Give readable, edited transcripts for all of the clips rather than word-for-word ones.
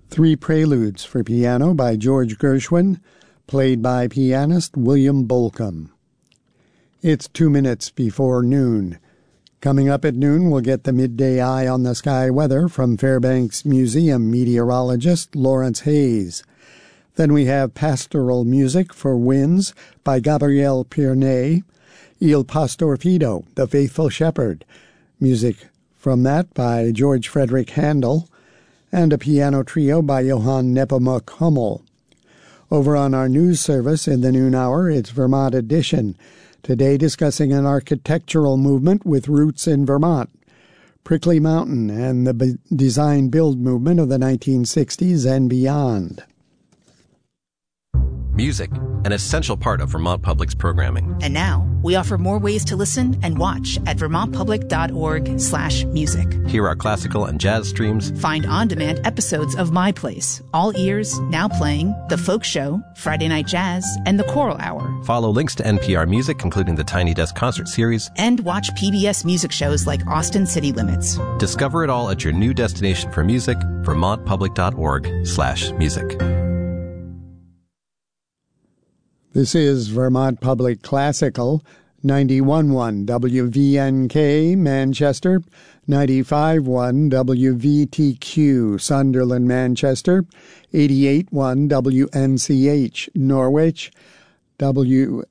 Three Preludes for piano by George Gershwin, played by pianist William Bolcom. It's 2 minutes before noon. Coming up at noon, we'll get the midday eye on the sky weather from Fairbanks Museum meteorologist Lawrence Hayes. Then we have pastoral music for winds by Gabriel Pierney, Il Pastor Fido, The Faithful Shepherd, music from that by George Frederick Handel, and a piano trio by Johann Nepomuk Hummel. Over on our news service in the noon hour, it's Vermont Edition, today discussing an architectural movement with roots in Vermont, Prickly Mountain and the design-build movement of the 1960s and beyond. Music, an essential part of Vermont Public's programming. And now, we offer more ways to listen and watch at vermontpublic.org/music. Hear our classical and jazz streams. Find on-demand episodes of My Place, All Ears, Now Playing, The Folk Show, Friday Night Jazz, and The Choral Hour. Follow links to NPR Music, including the Tiny Desk Concert Series. And watch PBS music shows like Austin City Limits. Discover it all at your new destination for music, vermontpublic.org/music. This is Vermont Public Classical, 91.1 WVNK, Manchester, 95.1 WVTQ, Sunderland, Manchester, 88.1 WNCH, Norwich, WVTI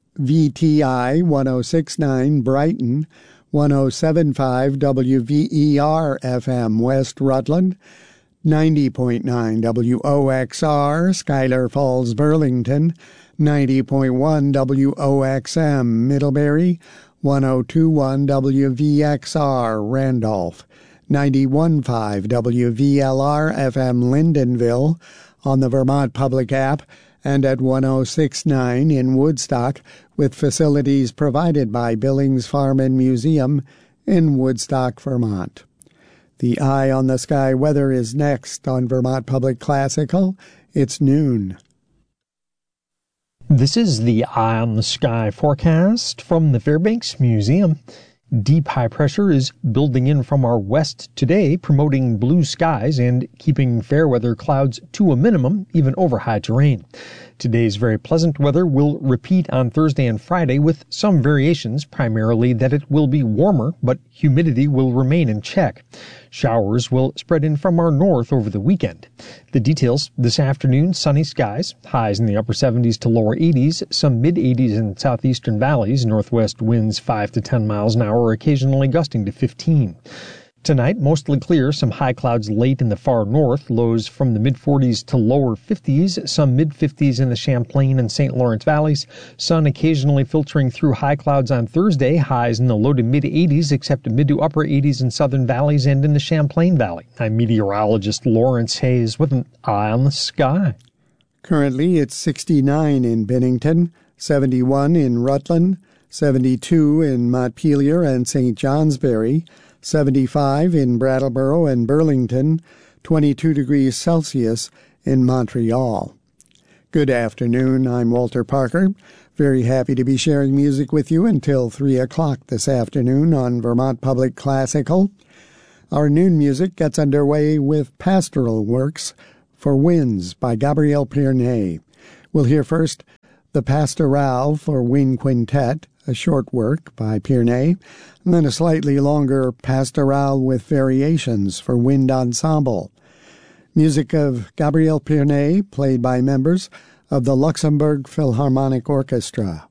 106.9, Brighton, 107.5 WVER FM, West Rutland, 90.9 WOXR, Schuyler Falls, Burlington, 90.1 WOXM, Middlebury, 102.1 WVXR, Randolph, 91.5 WVLR FM, Lyndonville, on the Vermont Public app, and at 106.9 in Woodstock, with facilities provided by Billings Farm and Museum in Woodstock, Vermont. The Eye on the Sky weather is next on Vermont Public Classical. It's noon. This is the Eye on the Sky forecast from the Fairbanks Museum. Deep high pressure is building in from our west today, promoting blue skies and keeping fair weather clouds to a minimum, even over high terrain. Today's very pleasant weather will repeat on Thursday and Friday with some variations, primarily that it will be warmer, but humidity will remain in check. Showers will spread in from our north over the weekend. The details: this afternoon, sunny skies, highs in the upper 70s to lower 80s, some mid-80s in southeastern valleys, northwest winds 5 to 10 miles an hour, occasionally gusting to 15. Tonight, mostly clear, some high clouds late in the far north, lows from the mid-40s to lower 50s, some mid-50s in the Champlain and St. Lawrence valleys, sun occasionally filtering through high clouds on Thursday, highs in the low to mid-80s, except mid to upper 80s in southern valleys and in the Champlain Valley. I'm meteorologist Lawrence Hayes with an Eye on the Sky. Currently, it's 69 in Bennington, 71 in Rutland, 72 in Montpelier and St. Johnsbury, 75 in Brattleboro and Burlington, 22 degrees Celsius in Montreal. Good afternoon, I'm Walter Parker. Very happy to be sharing music with you until 3 o'clock this afternoon on Vermont Public Classical. Our noon music gets underway with pastoral works for winds by Gabriel Pierney. We'll hear first the Pastorale for Wind Quintet, a short work by Pierney, and then a slightly longer Pastorale with variations for wind ensemble. Music of Gabriel Pierney, played by members of the Luxembourg Philharmonic Orchestra.